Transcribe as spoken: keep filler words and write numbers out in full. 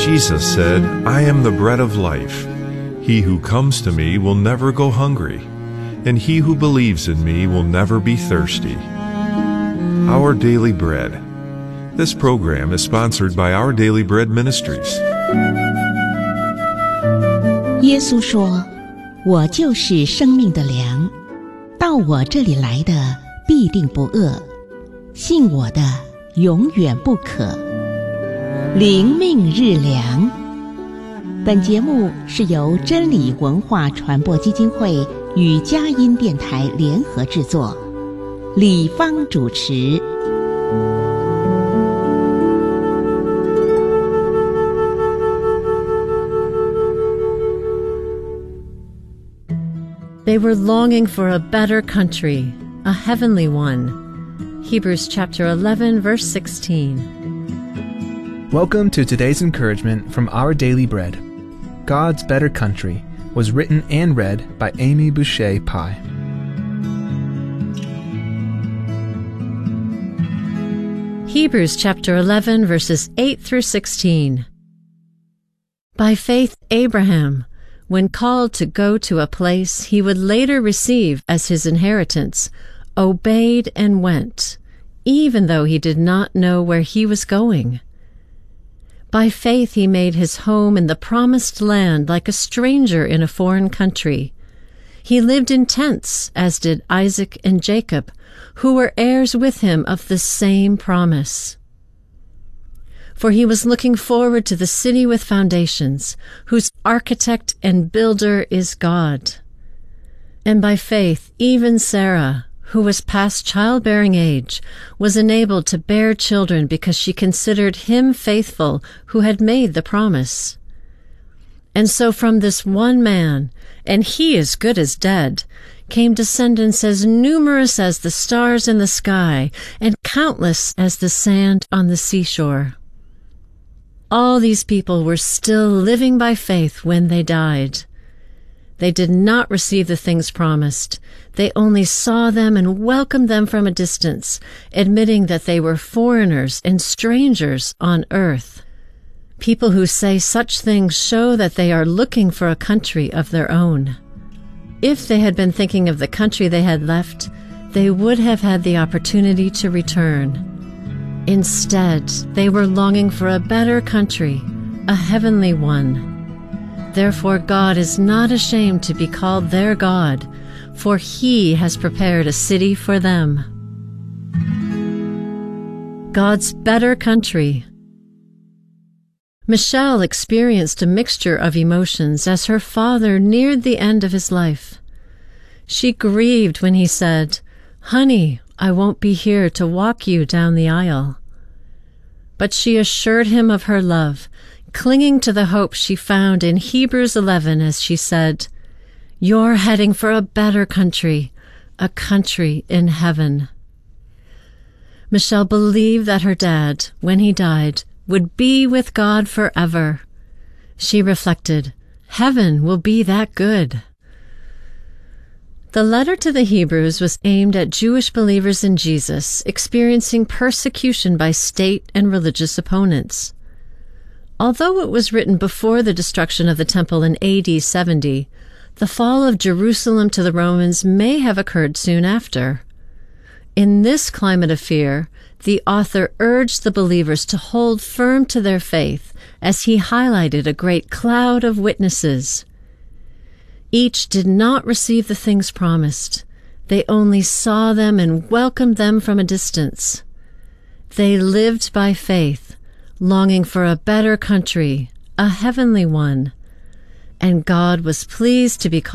Jesus said, "I am the bread of life. He who comes to me will never go hungry, and he who believes in me will never be thirsty." Our Daily Bread. This program is sponsored by Our Daily Bread Ministries. 耶稣说：“我就是生命的粮，到我这里来的必定不饿，信我的永远不渴。”灵命日粮。本节目是由真理文化传播基金会与佳音电台联合制作，李芳主持。 They were longing for a better country, a heavenly one. Hebrews chapter eleven, verse sixteen. Welcome to today's encouragement from Our Daily Bread. God's Better Country was written and read by Amy Boucher Pye. Hebrews chapter eleven, verses eight through sixteen. By faith, Abraham, when called to go to a place he would later receive as his inheritance, obeyed and went, even though he did not know where he was going. By faith he made his home in the promised land like a stranger in a foreign country. He lived in tents, as did Isaac and Jacob, who were heirs with him of the same promise. For he was looking forward to the city with foundations, whose architect and builder is God. And by faith, even Sarah, who was past childbearing age, was enabled to bear children because she considered him faithful who had made the promise. And so from this one man, and he as good as dead, came descendants as numerous as the stars in the sky, and countless as the sand on the seashore. All these people were still living by faith when they died. They did not receive the things promised. They only saw them and welcomed them from a distance, admitting that they were foreigners and strangers on earth. People who say such things show that they are looking for a country of their own. If they had been thinking of the country they had left, they would have had the opportunity to return. Instead, they were longing for a better country, a heavenly one. Therefore God is not ashamed to be called their God, for he has prepared a city for them. God's better country. Michelle experienced a mixture of emotions as her father neared the end of his life. She grieved when he said, "Honey, I won't be here to walk you down the aisle." But she assured him of her love, clinging to the hope she found in Hebrews eleven as she said, "You're heading for a better country, a country in heaven." Michelle believed that her dad, when he died, would be with God forever. She reflected, "Heaven will be that good." The letter to the Hebrews was aimed at Jewish believers in Jesus experiencing persecution by state and religious opponents. Although it was written before the destruction of the temple in A D seventy, the fall of Jerusalem to the Romans may have occurred soon after. In this climate of fear, the author urged the believers to hold firm to their faith as he highlighted a great cloud of witnesses. Each did not receive the things promised. They only saw them and welcomed them from a distance. They lived by faith, longing for a better country, a heavenly one, and God was pleased to be called